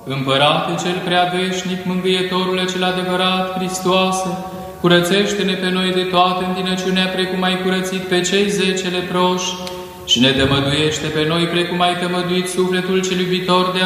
Împărate cel prea veșnic, mângâietorule cel adevărat, Hristoase, curățește-ne pe noi de toată întinăciunea, precum ai curățit pe cei 10 leproși, și ne tămăduiește pe noi, precum ai tămăduit sufletul cel iubitor de